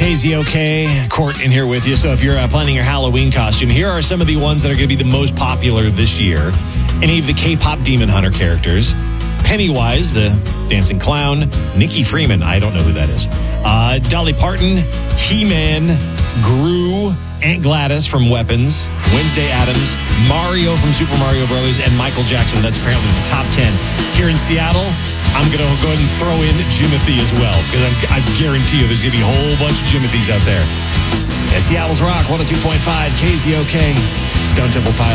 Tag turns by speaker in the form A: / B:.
A: KZOK, Court in here with you. So if you're planning your Halloween costume, here are some of the ones that are going to be the most popular this year. Any of the K-pop Demon Hunter characters. Pennywise, the dancing clown. Nikki Freeman, I don't know who that is. Dolly Parton, He-Man, Gru, Aunt Gladys from Weapons, Wednesday Addams, Mario from Super Mario Brothers, and Michael Jackson. That's apparently the top 10. Here in Seattle, I'm going to go ahead and throw in Jimothy as well, because I guarantee you there's going to be a whole bunch of Jimothys out there. Yeah, Seattle's Rock, 102.5, KZOK, Stone Temple Pilots.